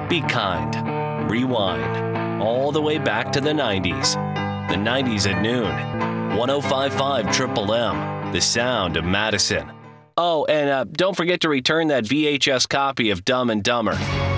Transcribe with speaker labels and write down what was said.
Speaker 1: Be kind. Rewind. All the way back to the 90s. The 90s at noon. 105.5 Triple M. The sound of Madison. Oh, and don't forget to return that VHS copy of Dumb and Dumber.